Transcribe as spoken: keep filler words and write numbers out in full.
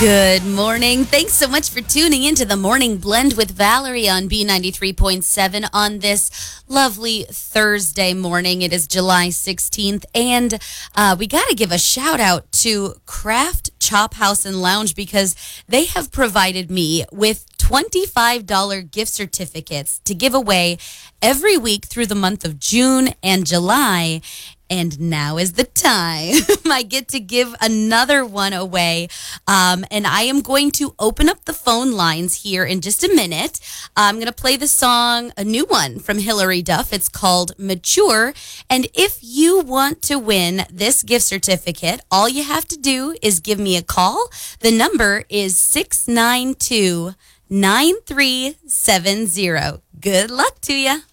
Good morning. Thanks so much for tuning into the Morning Blend with Valerie on B ninety-three point seven on this lovely Thursday morning. It is July sixteenth, and uh, we got to give a shout out to Craft Chop House and Lounge because they have provided me with twenty-five dollars gift certificates to give away every week through the month of June and July. And now is the time. I get to give another one away. Um, and I am going to open up the phone lines here in just a minute. I'm going to play the song, a new one from Hilary Duff. It's called Mature. And if you want to win this gift certificate, all you have to do is give me a call. The number is six nine two, nine three seven zero. Good luck to you.